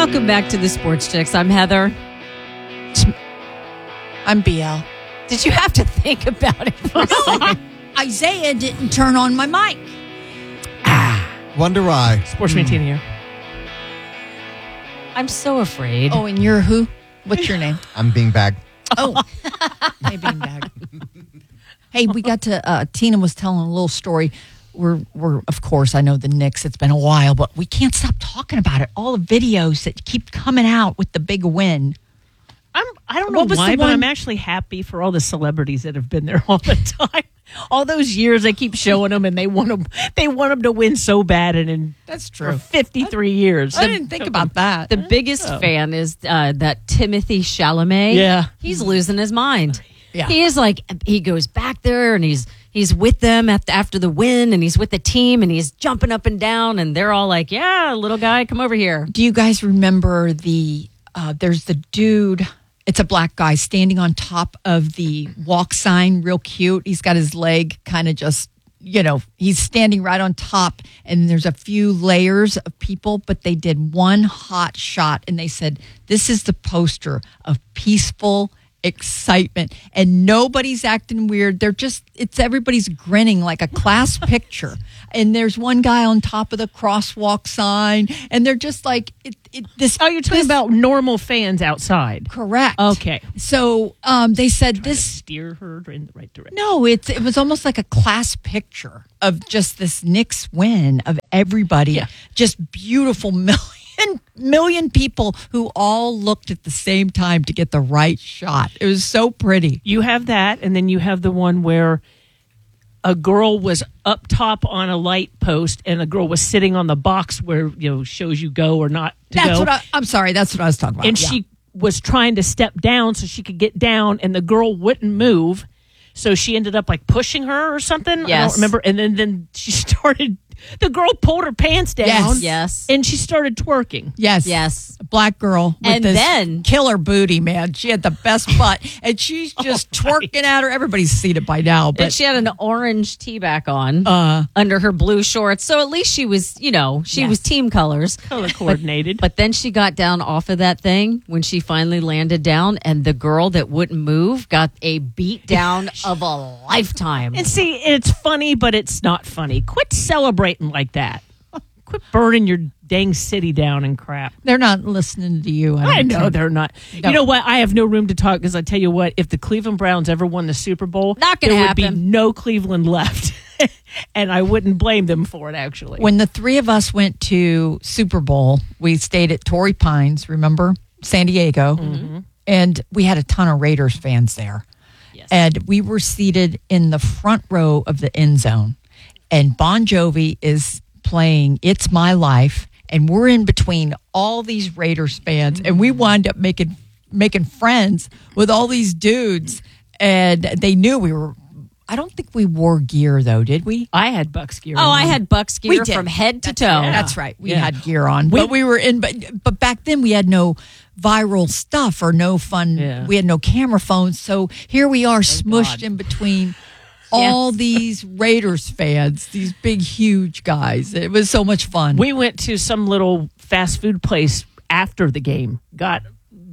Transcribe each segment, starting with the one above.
Welcome back to the Sports Chicks. I'm Heather. I'm BL. Did you have to think about it for a second? Isaiah didn't turn on my mic. Wonder why. Sportsman Tina here. I'm so afraid. Oh, and you're who? What's your name? I'm being back. Oh, hey, beanbag. Hey, we got to. Tina was telling a little story. We're of course, I know the Knicks. It's been a while, but we can't stop talking about it. All the videos that keep coming out with the big win. I don't know why, but I'm actually happy for all the celebrities that have been there all the time. All those years they keep showing them, and they want them to win so bad, and That's true. for 53 years. I didn't think about that. The biggest fan is that Timothy Chalamet. Yeah. He's losing his mind. Yeah. He is like, he goes back there and he's with them after the win, and he's with the team, and he's jumping up and down, and they're all like, yeah, little guy, come over here. Do you guys remember there's the dude, it's a black guy standing on top of the walk sign, real cute. He's got his leg kind of just, he's standing right on top, and there's a few layers of people, but they did one hot shot, and they said, this is the poster of peaceful excitement, and nobody's acting weird. Everybody's grinning like a class picture, and there's one guy on top of the crosswalk sign, and they're just like You're talking about normal fans outside. Correct. Okay. So they said this steer her in the right direction. No, it was almost like a class picture of just this Knicks win of everybody. Yeah. Just beautiful million people who all looked at the same time to get the right shot. It was so pretty. You have that, and then you have the one where a girl was up top on a light post, and a girl was sitting on the box where shows you go or not to go. I'm sorry. That's what I was talking about. And she was trying to step down so she could get down, and the girl wouldn't move. So she ended up like pushing her or something. Yes. I don't remember. And then she started. The girl pulled her pants down. Yes. And she started twerking. Yes. A black girl with And this then- killer booty, man. She had the best butt, and she's just twerking at her. Everybody's seen it by now, And but she had an orange tee back on under her blue shorts. So at least she was, she was team colors. Color coordinated. But then she got down off of that thing when she finally landed down, and the girl that wouldn't move got a beat down of a lifetime. And see, it's funny, but it's not funny. Quit celebrating like that. Quit burning your dang city down and crap. they're not listening to you. I don't know think. they're not. No. You know what? I have no room to talk because I tell you what, if the Cleveland Browns ever won the Super Bowl, Not gonna there would be happen. no Cleveland left. And I wouldn't blame them for it, actually. When the three of us went to Super Bowl, we stayed at Torrey Pines, remember? San Diego. Mm-hmm. And we had a ton of Raiders fans there. Yes. And we were seated in the front row of the end zone. And Bon Jovi is playing It's My Life. And we're in between all these Raiders fans. And we wound up making friends with all these dudes. And they knew we were... I don't think we wore gear, though, did we? I had Bucks gear. I had Bucks We gear did. from head to toe. That's right. We Yeah. had gear on, but we were in. But back then we had no viral stuff or no fun. Yeah. We had no camera phones, so here we are smushed God. in between all these Raiders fans, these big, huge guys. It was so much fun. We went to some little fast food place after the game. Got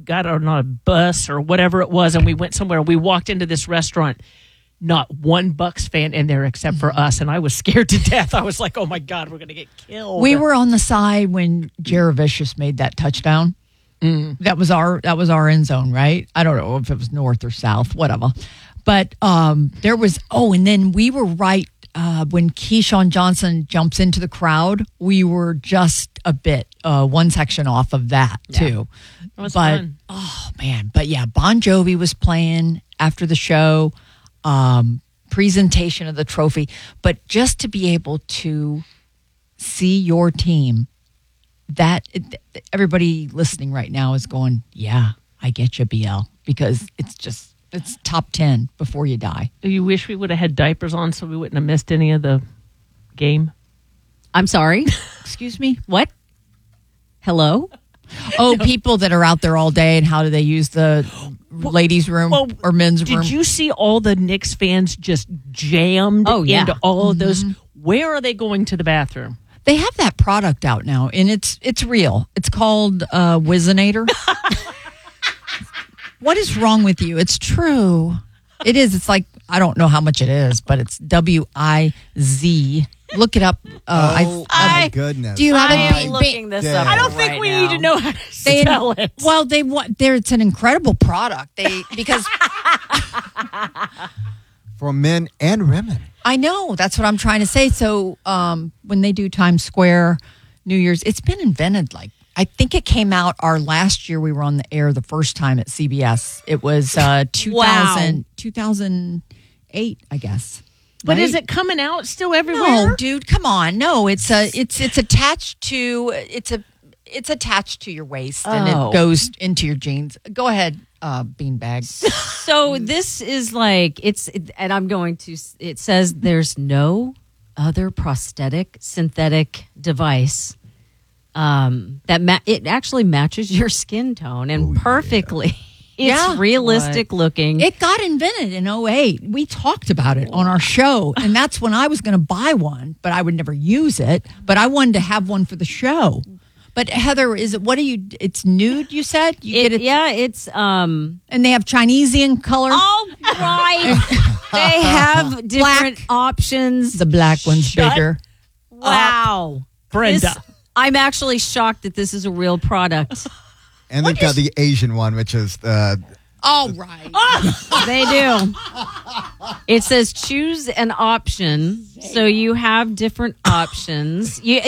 on a bus or whatever it was, and we went somewhere. We walked into this restaurant. Not one Bucks fan in there except for us, and I was scared to death. I was like, "Oh my God, we're going to get killed." We were on the side when Jaravicius made that touchdown. That was our end zone, right? I don't know if it was north or south, whatever. But there was and then we were right when Keyshawn Johnson jumps into the crowd. We were just a bit one section off of that too. It was but fun. oh man, but yeah, Bon Jovi was playing after the show. Presentation of the trophy, but just to be able to see your team, everybody listening right now is going, yeah, I get you, BL, because it's top 10 before you die. Do you wish we would have had diapers on so we wouldn't have missed any of the game? I'm sorry. Excuse me? What? Hello? Oh, people that are out there all day, and how do they use the ladies' room or men's room? Did you see all the Knicks fans just jammed Oh, yeah. into all of those? Where are they going to the bathroom? They have that product out now, and it's real. It's called Wizinator. What is wrong with you? It's true. It is. It's like, I don't know how much it is, but it's WIZ. Look it up. Oh my goodness! Do you have I it? am looking this up. I don't think right we now. need to know how to spell it. Well, it's an incredible product. Because For men and women. I know, that's what I'm trying to say. So when they do Times Square, New Year's, it's been invented. Like, I think it came out our last year we were on the air the first time at CBS. It was 2008, I guess. But Right? is it coming out still everywhere? No, dude, come on. No, it's attached to it's attached to your waist and Oh. it goes into your jeans. Go ahead, beanbag. So this is like and I'm going to. It says there's no other prosthetic synthetic device that it actually matches your skin tone and perfectly. It's Yeah. realistic looking. It got invented in 2008. We talked about it on our show, and that's when I was going to buy one, but I would never use it. But I wanted to have one for the show. But Heather, it's nude, you said? You get it, yeah, it's and they have Chinesian color. all right. They have different options. The black one's bigger. Wow. Brenda. I'm actually shocked that this is a real product. And they've got the Asian one, which is All right. They do. It says choose an option. So you have different options.